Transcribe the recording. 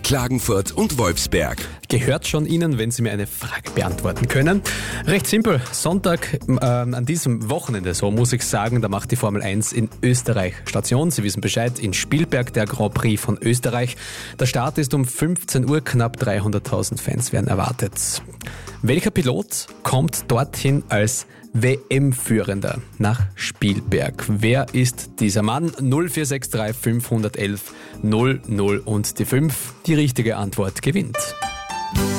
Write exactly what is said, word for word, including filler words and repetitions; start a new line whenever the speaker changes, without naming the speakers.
Klagenfurt und Wolfsberg.
Gehört schon Ihnen, wenn Sie mir eine Frage beantworten können. Recht simpel. Sonntag äh, an diesem Wochenende, so muss ich sagen, da macht die Formel eins in Österreich Station. Sie wissen Bescheid, in Spielberg der Grand Prix von Österreich. Der Start ist um fünfzehn Uhr, knapp dreihunderttausend Fans werden erwartet. Welcher Pilot kommt dorthin als W M-Führender nach Spielberg? Wer ist dieser Mann? null vier sechs drei fünf eins eins null null und die fünf. Die richtige Antwort gewinnt.